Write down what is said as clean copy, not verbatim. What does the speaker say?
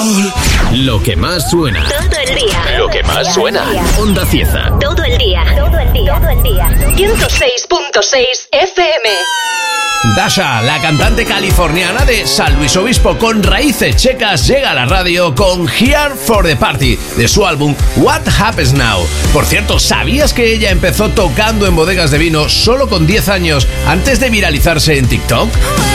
sol. Lo que más suena. Todo el día. Lo que más suena. Onda Cieza. Todo el día. Todo el día. Todo el día. 106.6 FM. Dasha, la cantante californiana de San Luis Obispo con raíces checas, llega a la radio con Here for the Party de su álbum What Happens Now. Por cierto, ¿sabías que ella empezó tocando en bodegas de vino solo con 10 años antes de viralizarse en TikTok?